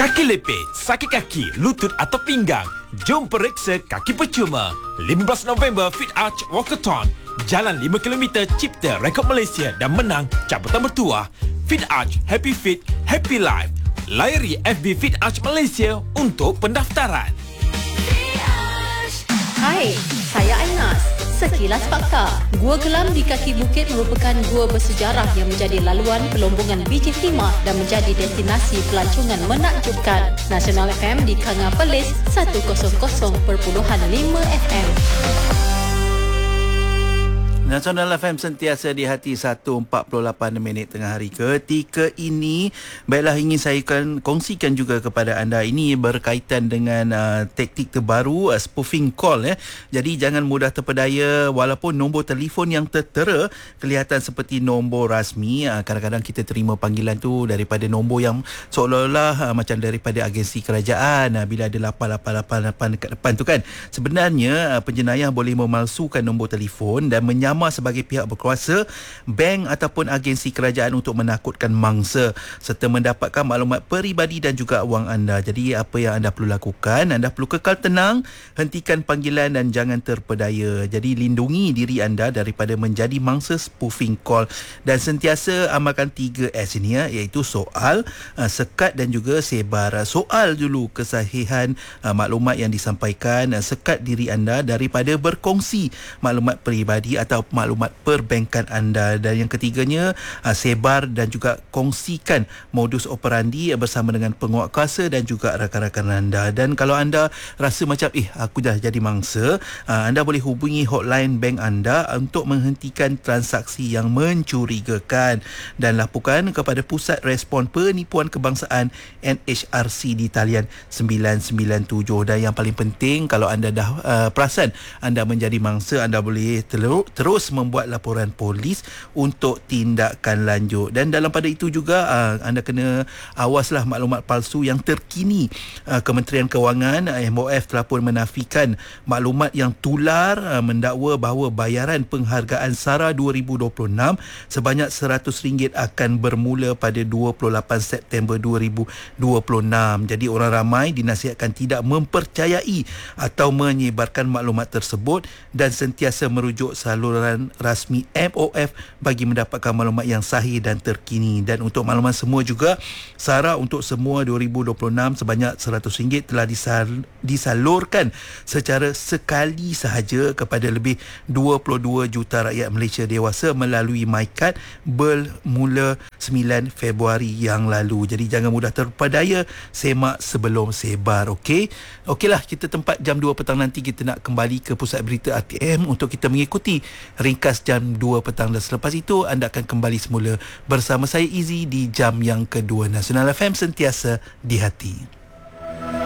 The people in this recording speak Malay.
Kaki lepit, sakit kaki, lutut atau pinggang. Jom periksa kaki percuma. 15 November Fit Arch Walkathon. Jalan 5 km cipta rekod Malaysia dan menang cabutan bertuah. Fit Arch, Happy Fit, Happy Life. Layari FB Fit Arch Malaysia untuk pendaftaran. Hai, saya Ainas. Sekilas Fakta. Gua Gelam di kaki bukit merupakan gua bersejarah yang menjadi laluan pelombongan biji timah dan menjadi destinasi pelancongan menakjubkan. Nasional FM di Kanga Perlis 100.5 FM. Nasional FM sentiasa di hati 1.48 minit tengah hari. Ketika ini, baiklah ingin saya kongsikan juga kepada anda. Ini berkaitan dengan taktik terbaru, spoofing call. Jadi jangan mudah terpedaya walaupun nombor telefon yang tertera kelihatan seperti nombor rasmi. Kadang-kadang kita terima panggilan tu daripada nombor yang seolah-olah macam daripada agensi kerajaan. Bila ada 8888 dekat depan tu kan. Sebenarnya penjenayah boleh memalsukan nombor telefon dan menyamar sebagai pihak berkuasa, bank ataupun agensi kerajaan untuk menakutkan mangsa serta mendapatkan maklumat peribadi dan juga wang anda. Jadi apa yang anda perlu lakukan? Anda perlu kekal tenang, hentikan panggilan dan jangan terpedaya. Jadi lindungi diri anda daripada menjadi mangsa spoofing call dan sentiasa amalkan 3S ini iaitu soal, sekat dan juga sebar. Soal dulu kesahihan maklumat yang disampaikan, sekat diri anda daripada berkongsi maklumat peribadi atau maklumat perbankan anda, dan yang ketiganya sebar dan juga kongsikan modus operandi bersama dengan penguatkuasa dan juga rakan-rakan anda. Dan kalau anda rasa macam aku dah jadi mangsa, anda boleh hubungi hotline bank anda untuk menghentikan transaksi yang mencurigakan dan laporkan kepada Pusat Respon Penipuan Kebangsaan NHRC di talian 997. Dan yang paling penting, kalau anda dah perasan anda menjadi mangsa, anda boleh terus membuat laporan polis untuk tindakan lanjut. Dan dalam pada itu juga anda kena awaslah maklumat palsu yang terkini. Kementerian Kewangan MOF telah pun menafikan maklumat yang tular mendakwa bahawa bayaran penghargaan SARA 2026 sebanyak RM100 akan bermula pada 28 September 2026. Jadi orang ramai dinasihatkan tidak mempercayai atau menyebarkan maklumat tersebut dan sentiasa merujuk saluran rasmi MOF bagi mendapatkan maklumat yang sahih dan terkini. Dan untuk maklumat semua juga, SARA untuk semua 2026 sebanyak RM100 telah disalurkan secara sekali sahaja kepada lebih 22 juta rakyat Malaysia dewasa melalui MyKad bermula 9 Februari yang lalu. Jadi jangan mudah terpedaya, semak sebelum sebar. Okeylah, kita tempat jam 2 petang nanti kita nak kembali ke pusat berita ATM untuk kita mengikuti ringkas jam 2 petang, dan selepas itu anda akan kembali semula bersama saya Izzy di jam yang kedua. Nasional FM sentiasa di hati.